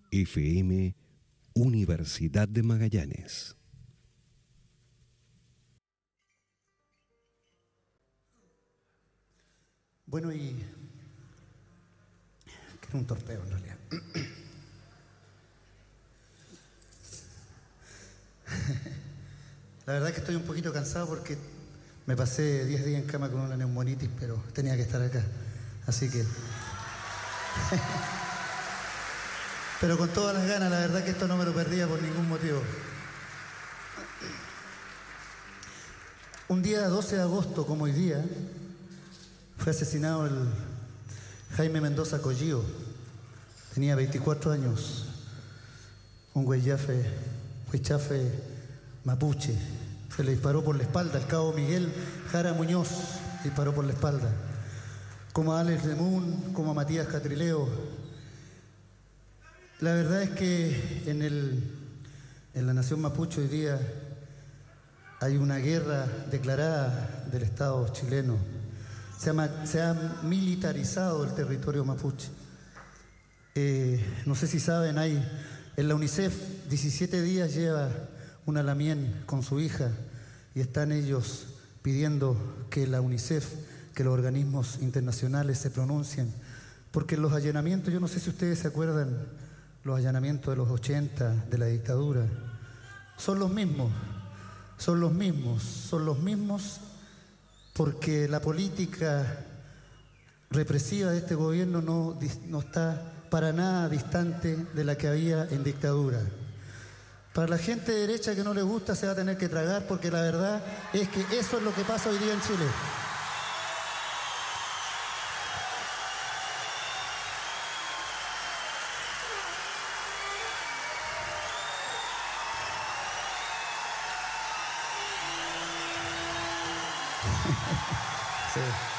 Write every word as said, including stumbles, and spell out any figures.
F M Universidad de Magallanes. Bueno, y que era un torpeo en realidad. La verdad es que estoy un poquito cansado porque me pasé diez días en cama con una neumonitis, pero tenía que estar acá. Así que... pero con todas las ganas, la verdad que esto no me lo perdía por ningún motivo. Un día doce de agosto, como hoy día, fue asesinado el Jaime Mendoza Collío. Tenía veinticuatro años. Un huichafe, huichafe mapuche. Se le disparó por la espalda. El cabo Miguel Jara Muñoz disparó por la espalda. Como a Alex Lemun, como a Matías Catrileo. La verdad es que en, el, en la nación mapuche hoy día hay una guerra declarada del Estado chileno. Se ha, se ha militarizado el territorio mapuche. Eh, no sé si saben, hay en la UNICEF diecisiete días lleva una lamien con su hija y están ellos pidiendo que la UNICEF, que los organismos internacionales se pronuncien, porque los allanamientos, yo no sé si ustedes se acuerdan, los allanamientos de los ochenta, de la dictadura, son los mismos, son los mismos, son los mismos porque la política represiva de este gobierno no, no está para nada distante de la que había en dictadura. Para la gente de derecha que no le gusta se va a tener que tragar porque la verdad es que eso es lo que pasa hoy día en Chile. Sí.